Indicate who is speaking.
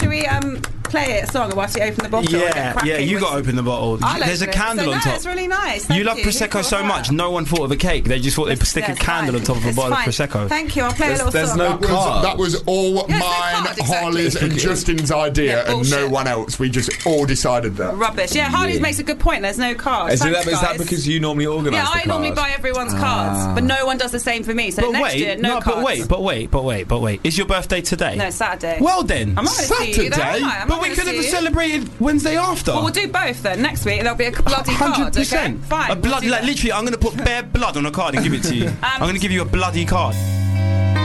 Speaker 1: should we play a song whilst you open the bottle?
Speaker 2: Yeah, you got to open the bottle. There's a candle on top.
Speaker 1: It's really nice.
Speaker 2: You love Prosecco so much, no one thought of a cake. They just thought they'd stick a candle on top of a bottle of Prosecco.
Speaker 1: Thank you, I'll play a little
Speaker 3: song. That was all mine, Harley's and Justin's idea, and no one else. We just all decided that.
Speaker 1: Rubbish. Yeah, Harley's makes a good point. There's no cards.
Speaker 4: Is that because you normally organise the cards?
Speaker 1: Yeah, I normally buy everyone's cards, but no one does the same for me. So next year, no cards.
Speaker 2: But wait. Is your birthday today?
Speaker 1: No, Saturday.
Speaker 2: Well then.
Speaker 1: I'm not going to see you though, am I?
Speaker 2: But we could have celebrated Wednesday after.
Speaker 1: Well, we'll do both then. Next week there'll be a bloody card.
Speaker 2: 100%.
Speaker 1: Okay? Fine.
Speaker 2: Literally, I'm going to put bare blood on a card and give it to you. I'm going to give you a bloody card.